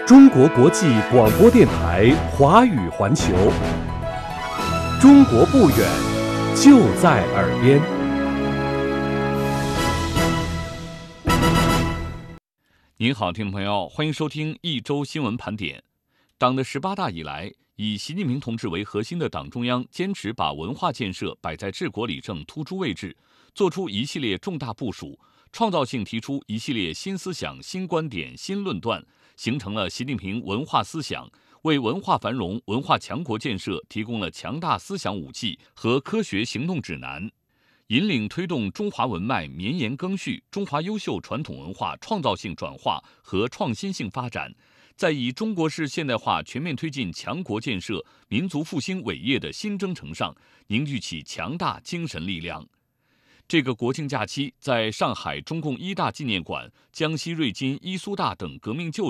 中国国际广播电台华语环球，中国不远，就在耳边。 您好，听众朋友，欢迎收听一周新闻盘点。党的18大以来，以习近平同志为核心的党中央坚持把文化建设摆在治国理政突出位置，做出一系列重大部署，创造性提出一系列新思想、新观点、新论断，形成了习近平文化思想，为文化繁荣、文化强国建设提供了强大思想武器和科学行动指南，引领推动中华文脉绵延更续，中华优秀传统文化创造性转化和创新性发展，在以中国式现代化全面推进强国建设、民族复兴伟业的新征程上凝聚起强大精神力量。这个国庆假期，在上海中共一大纪念馆、江西瑞金伊苏大等革命旧